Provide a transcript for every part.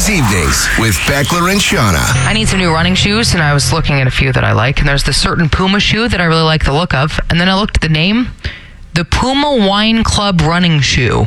Weekdays evenings with Beckler and Shauna. I need some new running shoes, and I was looking at a few that I like, and there's this certain Puma shoe that I really like the look of, and then I looked at the name, the Puma Wine Club running shoe.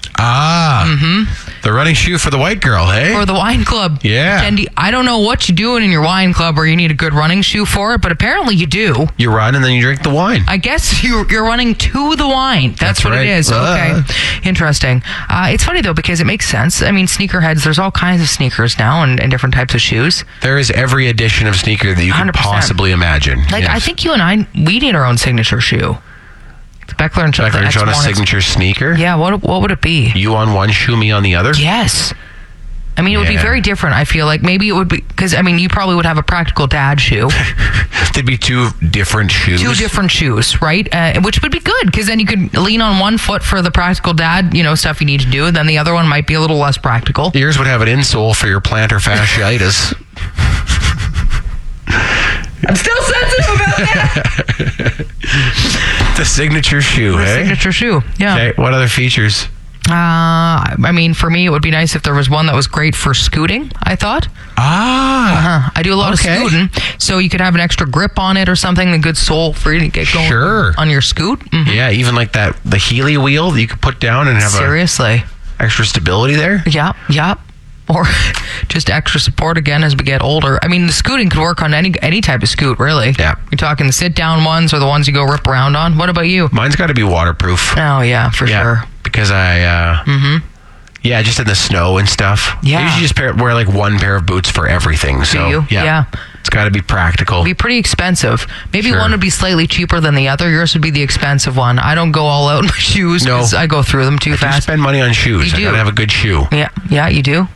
The running shoe for the white girl, hey? For the wine club. Yeah. Andy, I don't know what you're doing in your wine club where you need a good running shoe for it, but apparently you do. You run and then you drink the wine. I guess you're running to the wine. That's what right. it is. Okay. Interesting. It's funny, though, because it makes sense. I mean, sneakerheads, there's all kinds of sneakers now and different types of shoes. There is every edition of sneaker that you can 100%. possibly imagine. Like, Yes. I think you and I, we need our own signature shoe. Beckler and Shauna's signature sneaker? Yeah, what would it be? You on one shoe, me on the other? Yes. I mean, it would be very different, I feel like. Maybe it would be, because, I mean, you probably would have a practical dad shoe. There'd be two different shoes. Two different shoes, right? Which would be good, because then you could lean on one foot for the practical dad, stuff you need to do, and then the other one might be a little less practical. Yours would have an insole for your plantar fasciitis. I'm still sensitive about that. The signature shoe, The hey? signature shoe, yeah. Okay, what other features? I mean, for me, it would be nice if there was one that was great for scooting, I thought. I do a lot of scooting, so you could have an extra grip on it or something, a good sole for you to get going on your scoot. Mm-hmm. Yeah, even like the Healy wheel that you could put down and have Seriously. Extra stability there. Yeah. Or just extra support again as we get older. I mean, the scooting could work on any type of scoot, really. Yeah. You're talking the sit-down ones or the ones you go rip around on. What about you? Mine's got to be waterproof. Oh, yeah, for sure. Because just in the snow and stuff. Yeah. I usually just wear like one pair of boots for everything. So, Do you? Yeah. It's got to be practical. It'd be pretty expensive. Maybe one would be slightly cheaper than the other. Yours would be the expensive one. I don't go all out in my shoes because I go through them too fast. You spend money on shoes. You do. I got to have a good shoe. Yeah, you do.